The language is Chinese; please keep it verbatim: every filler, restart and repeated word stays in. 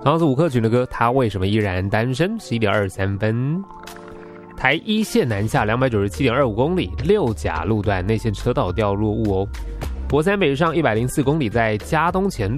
同样是吴克群的歌，他为什么依然单身？十一点二十三分。台一线南下两百九十七点二五公里，六甲路段内线车道掉落物哦。国三北上一百零四公里，在嘉东前